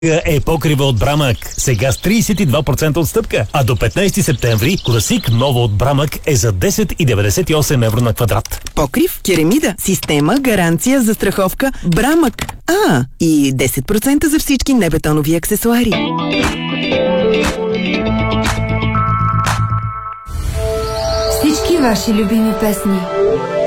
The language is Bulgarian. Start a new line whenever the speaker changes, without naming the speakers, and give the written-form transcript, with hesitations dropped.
е покрива от Брамък. Сега с 32% отстъпка. А до 15 септември класик ново от Брамък е за 10,98 евро на квадрат.
Покрив, керамида, система, гаранция, застраховка, Брамък. И 10% за всички небетонови аксесуари.
Всички ваши любими песни